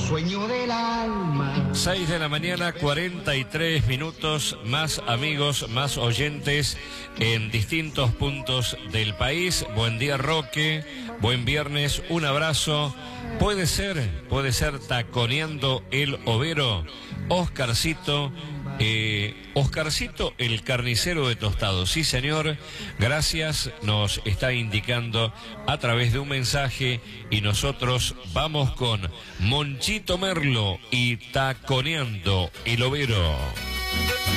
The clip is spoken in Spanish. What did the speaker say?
sueño del alma. 6 de la mañana, 43 minutos, más amigos, más oyentes en distintos puntos del país. Buen día, Roque, buen viernes, un abrazo. Puede ser taconeando el overo, Oscarcito, Oscarcito el carnicero de Tostado. Sí, señor, gracias, nos está indicando a través de un mensaje y nosotros vamos con Monchito Merlo y taconeando el overo.